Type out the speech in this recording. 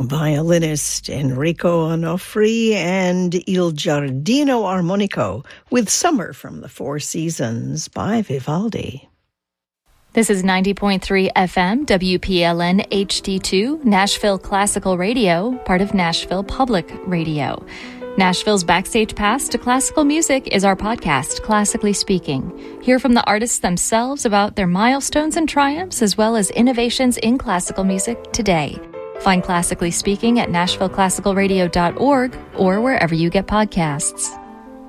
violinist Enrico Onofri and Il Giardino Armonico with Summer from the Four Seasons by Vivaldi. This is 90.3 FM, WPLN HD2, Nashville Classical Radio, part of Nashville Public Radio. Nashville's Backstage Pass to Classical Music is our podcast, Classically Speaking. Hear from the artists themselves about their milestones and triumphs, as well as innovations in classical music today. Find Classically Speaking at NashvilleClassicalRadio.org or wherever you get podcasts.